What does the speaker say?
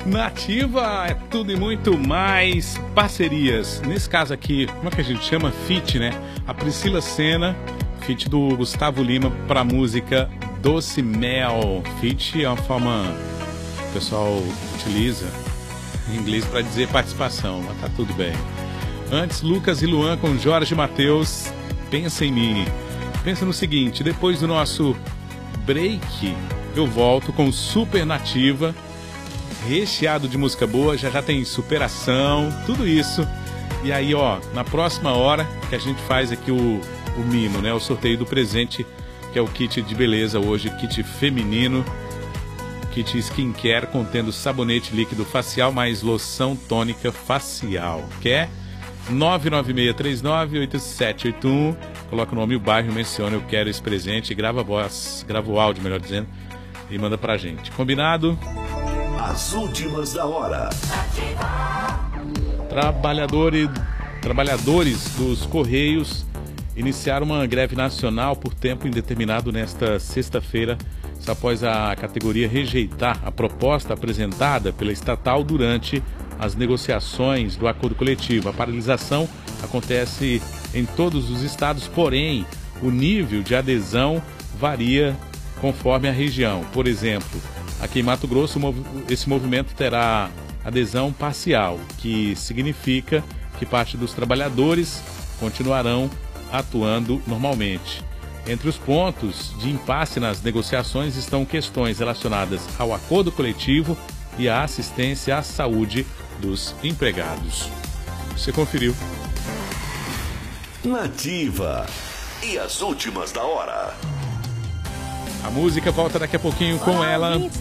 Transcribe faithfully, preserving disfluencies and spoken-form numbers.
Nativa é tudo e muito mais. Parcerias. Nesse caso aqui, como é que a gente chama? Feat, né? A Priscila Senna, feat do Gustavo Lima para a música Doce Mel. Feat é uma forma que o pessoal utiliza em inglês para dizer participação, mas tá tudo bem. Antes, Lucas e Luan com Jorge Mateus, Pensa em Mim. Pensa no seguinte, depois do nosso break, eu volto com Super Nativa, recheado de música boa, já já tem superação, tudo isso. E aí, ó, na próxima hora que a gente faz aqui o, o mimo, né? O sorteio do presente, que é o kit de beleza hoje, kit feminino, kit skincare contendo sabonete líquido facial mais loção tônica facial. Quer? nove nove seis três nove oito sete oito um. Coloca o nome e o bairro, menciona eu quero esse presente, grava a voz, grava o áudio, melhor dizendo, e manda pra gente. Combinado? As últimas da hora. Trabalhadores, trabalhadores dos Correios iniciaram uma greve nacional por tempo indeterminado nesta sexta-feira, isso após a categoria rejeitar a proposta apresentada pela estatal durante as negociações do acordo coletivo. A paralisação acontece em todos os estados, porém, o nível de adesão varia conforme a região. Por exemplo, aqui em Mato Grosso, esse movimento terá adesão parcial, que significa que parte dos trabalhadores continuarão atuando normalmente. Entre os pontos de impasse nas negociações estão questões relacionadas ao acordo coletivo e à assistência à saúde dos empregados. Você conferiu? Nativa. E as últimas da hora. A música volta daqui a pouquinho com ela.